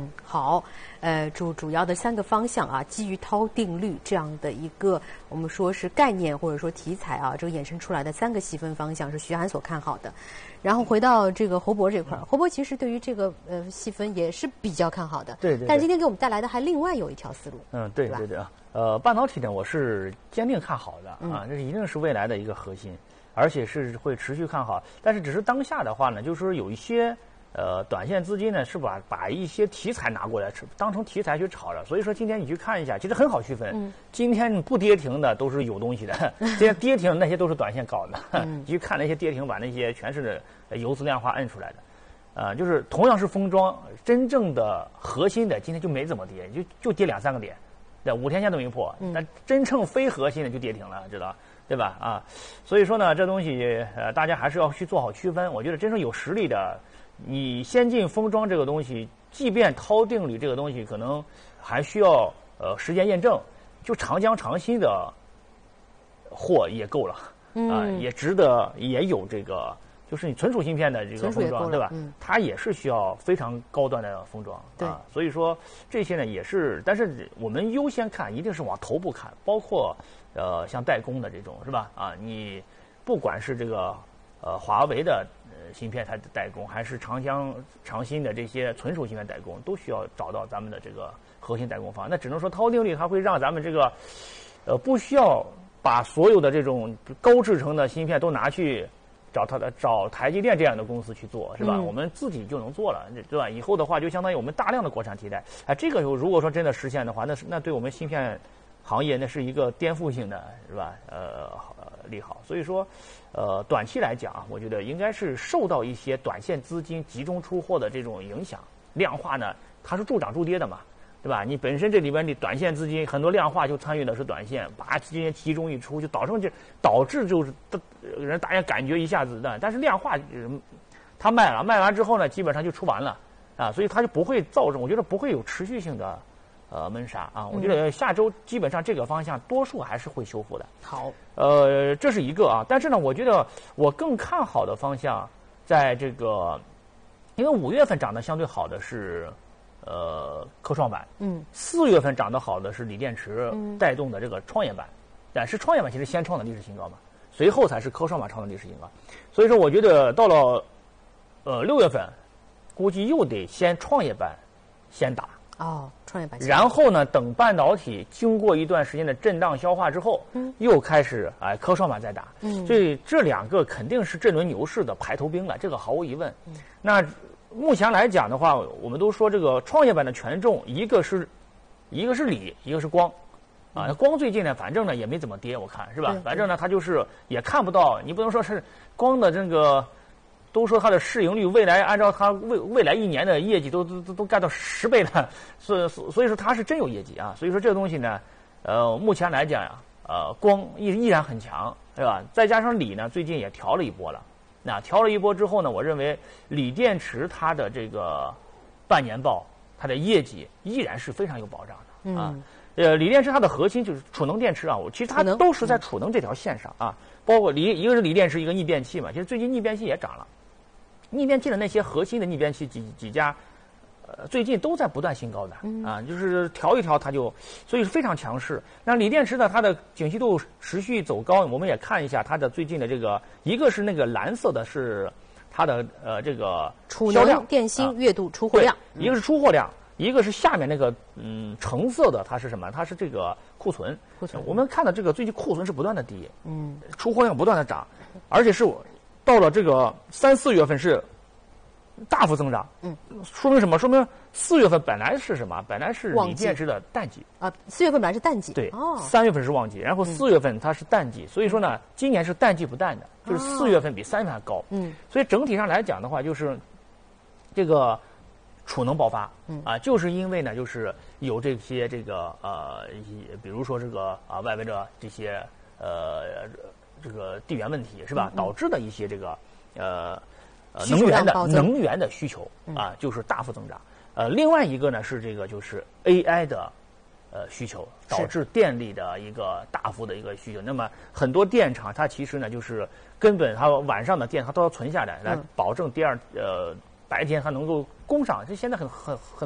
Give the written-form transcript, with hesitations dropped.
好，主要的3个方向啊，基于涛定律这样的一个我们说是概念或者说题材啊，这个衍生出来的3个细分方向是徐涵所看好的。然后回到这个侯博这块，侯博其实对于这个细分也是比较看好的。 对。 但是今天给我们带来的还另外有一条思路。 对啊。半导体呢，我是坚定看好的啊，这一定是未来的一个核心，而且是会持续看好。但是只是当下的话呢，就是说有一些短线资金呢是把一些题材拿过来当成题材去炒了。所以说今天你去看一下，其实很好区分。今天不跌停的都是有东西的，今天跌停那些都是短线搞的。你去看那些跌停板，那些全是游资量化摁出来的。就是同样是封装，真正的核心的今天就没怎么跌，就跌2-3个点。5天线都没破，那真正非核心的就跌停了，知道对吧？啊，所以说呢，这东西大家还是要去做好区分。我觉得真正有实力的，你先进封装这个东西，即便涛定律这个东西可能还需要时间验证，就长江长新的货也够了啊，也值得，也有这个。就是你存储芯片的这个封装，对吧？它也是需要非常高端的封装啊。所以说这些呢也是，但是我们优先看，一定是往头部看，包括像代工的这种，是吧？啊，你不管是这个华为的芯片它的代工，还是长江长新的这些存储芯片代工，都需要找到咱们的这个核心代工方。那只能说涛定律它会让咱们这个不需要把所有的这种高制程的芯片都拿去找台积电这样的公司去做，是吧？我们自己就能做了，对吧？以后的话就相当于我们大量的国产替代。这个如果说真的实现的话，那对我们芯片行业那是一个颠覆性的，是吧？利好。所以说，短期来讲，我觉得应该是受到一些短线资金集中出货的这种影响，量化呢它是助涨助跌的嘛。对吧？你本身这里边的短线资金很多量化就参与的是短线，把资金集中一出，就导致就是人大家感觉一下子的，但是量化它卖完之后呢，基本上就出完了啊，所以它就不会造成，我觉得不会有持续性的闷杀啊。我觉得下周基本上这个方向多数还是会修复的。 好， 这是一个啊，但是呢，我觉得我更看好的方向在这个，因为5月份涨得相对好的是。科创板，4月份涨得好的是锂电池带动的这个创业板，但是创业板其实先创的历史新高嘛，随后才是科创板创的历史新高，所以说我觉得到了6月份，估计又得先创业板先打创业板， 然后呢，等半导体经过一段时间的震荡消化之后，又开始科创板再打，所以这2个肯定是这轮牛市的排头兵了，这个毫无疑问。那目前来讲的话，我们都说这个创业板的权重，一个是锂，一个是光，啊，光最近呢，反正呢也没怎么跌，我看是吧？反正呢，它就是也看不到，你不能说是光的这个，都说它的市盈率未来按照它未来1年的业绩都干到10倍了，所以说它是真有业绩啊。所以说这个东西呢，目前来讲呀，光依然很强，对吧？再加上锂呢，最近也调了一波了。那调了一波之后呢，我认为锂电池它的这个半年报，它的业绩依然是非常有保障的啊。锂电池它的核心就是储能电池啊，其实它都是在储能这条线上啊，包括一个是锂电池，一个逆变器嘛。其实最近逆变器也涨了，逆变器的那些核心的逆变器几家，最近都在不断新高的啊，就是调一调它就，所以是非常强势。那锂电池呢，它的景气度持续走高，我们也看一下它的最近的这个，一个是那个蓝色的是它的这个储能电芯月度出货量， 一个是出货量，一个是下面那个橙色的，它是什么？它是这个库存。我们看到这个最近库存是不断的低，出货量不断的涨，而且是到了这个3、4月份是大幅增长，说明什么？说明4月份本来是什么？本来是锂电池的淡季啊，4月份本来是淡季， 对，3月份是旺季，然后4月份它是淡季，所以说呢，今年是淡季不淡的，就是4月份比3月份还高，所以整体上来讲的话，就是这个储能爆发，就是因为呢，就是有这些这个比如说这个外围的这些这个地缘问题是吧，导致的一些这个能源的需求就是大幅增长。另外一个呢是这个就是 AI 的需求，导致电力的一个大幅的一个需求。那么很多电厂它其实呢就是根本它晚上的电它都要存下来，来保证白天它能够供上。这现在很